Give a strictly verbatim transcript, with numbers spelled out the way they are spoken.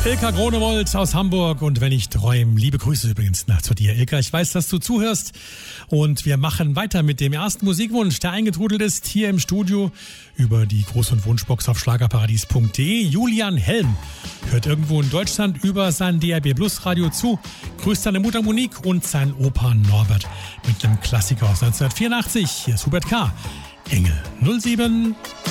Ilka Gronewold aus Hamburg und wenn ich träume, liebe Grüße übrigens nach zu dir, Ilka. Ich weiß, dass du zuhörst und wir machen weiter mit dem ersten Musikwunsch, der eingetrudelt ist hier im Studio über die Groß- und Wunschbox auf schlagerparadies punkt de. Julian Helm hört irgendwo in Deutschland über sein D A B Plus Radio zu, grüßt seine Mutter Monique und sein Opa Norbert mit einem Klassiker aus neunzehnhundertvierundachtzig. Hier ist Hubert K. Engel null sieben.